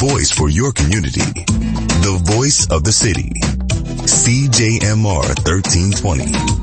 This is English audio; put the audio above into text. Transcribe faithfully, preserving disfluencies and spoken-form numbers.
voice for your community. The voice of the city. C J M R thirteen twenty.